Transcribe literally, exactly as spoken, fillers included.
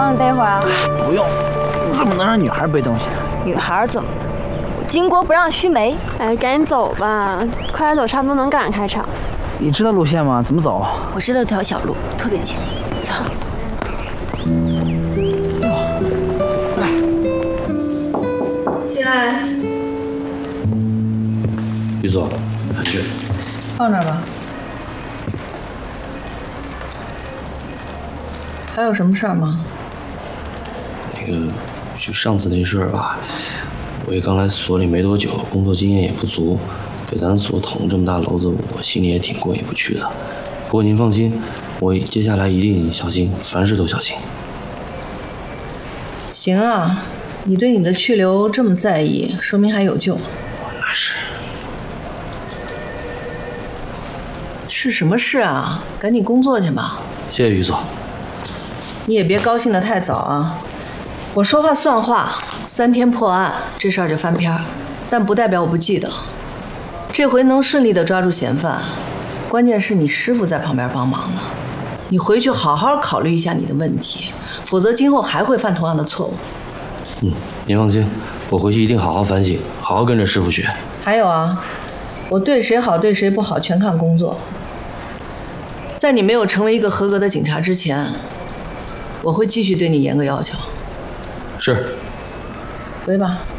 帮你背会儿啊？ 不用，怎么能让女孩背东西呢？ 女孩怎么？巾帼不让须眉。 哎，赶紧走吧，快点走，差不多能赶上开场。 你知道路线吗？怎么走？ 我知道条小路，特别近。走。 来， 进来。 于总，韩卷， 放这儿吧。还有什么事儿吗？ 那个，就上次那事儿吧，我也刚来所里没多久，工作经验也不足，给咱所捅这么大篓子，我心里也挺过意不去的。不过您放心，我接下来一定小心，凡事都小心。 行啊，你对你的去留这么在意，说明还有救。 那是。 是什么事啊？赶紧工作去吧。 谢谢于总。 你也别高兴得太早啊！我说话算话，三天破案，这事儿就翻篇儿，但不代表我不记得。这回能顺利地抓住嫌犯，关键是你师傅在旁边帮忙呢。你回去好好考虑一下你的问题，否则今后还会犯同样的错误。 嗯，您放心，我回去一定好好反省，好好跟着师傅学。 还有啊，我对谁好对谁不好全看工作。在你没有成为一个合格的警察之前，我会继续对你严格要求。 是。 回吧。